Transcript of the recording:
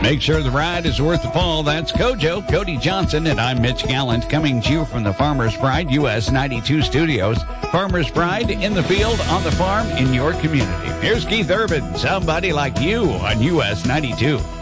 Make sure the ride is worth the fall. That's Kojo, Cody Johnson, and I'm Mitch Gallant, coming to you from the Farmers Pride US 92 studios. Farmers Pride, in the field, on the farm, in your community. Here's Keith Urban, Somebody Like You, on US 92.